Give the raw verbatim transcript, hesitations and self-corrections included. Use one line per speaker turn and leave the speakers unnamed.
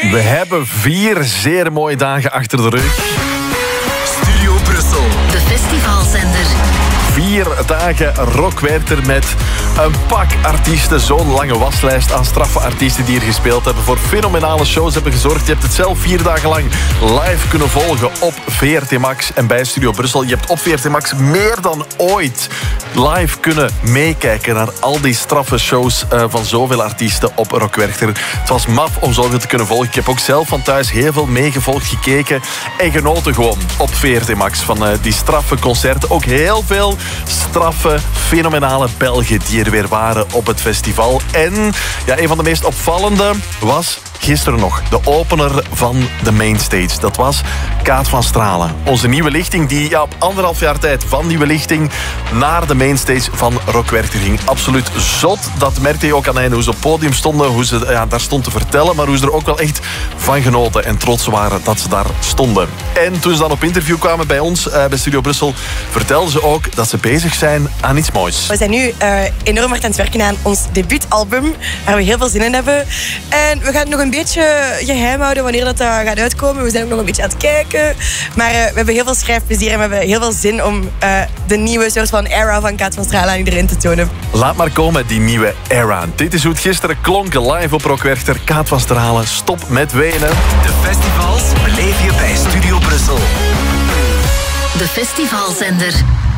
We hebben vier zeer mooie dagen achter de rug.
Studio Brussel.
De festivalzender.
Vier dagen Rockwerchter met een pak artiesten. Zo'n lange waslijst aan straffe artiesten die hier gespeeld hebben. Voor fenomenale shows hebben gezorgd. Je hebt het zelf vier dagen lang live kunnen volgen op V R T Max en bij Studio Brussel. Je hebt op V R T Max meer dan ooit live kunnen meekijken naar al die straffe shows uh, van zoveel artiesten op Rockwerchter. Het was maf om zoveel te kunnen volgen. Ik heb ook zelf van thuis heel veel meegevolgd, gekeken en genoten gewoon op V R T Max van uh, die straffe concerten. Ook heel veel straffe, fenomenale Belgen die er weer waren op het festival. En ja, een van de meest opvallende was gisteren nog de opener van de Mainstage. Dat was Kaat van Stralen. Onze nieuwe lichting die ja, op anderhalf jaar tijd van nieuwe lichting naar de Mainstage van Rockwerchter ging. Absoluut zot. Dat merkte je ook aan hen hoe ze op het podium stonden, hoe ze ja, daar stond te vertellen, maar hoe ze er ook wel echt van genoten en trots waren dat ze daar stonden. En toen ze dan op interview kwamen bij ons, uh, bij Studio Brussel, vertelden ze ook dat ze bezig zijn aan iets moois.
We zijn nu uh, enorm hard aan het werken aan ons debuutalbum, waar we heel veel zin in hebben. En we gaan het nog een beetje geheim houden wanneer dat uh, gaat uitkomen. We zijn ook nog een beetje aan het kijken. Maar uh, we hebben heel veel schrijfplezier en we hebben heel veel zin om uh, de nieuwe soort van era van Kaat van Stralen aan iedereen te tonen.
Laat maar komen, die nieuwe era. Dit is hoe het gisteren klonk live op Rockwerchter. Kaat van Stralen, stop met wenen.
De festivals beleef je bij Studio Brussel.
De festivalzender.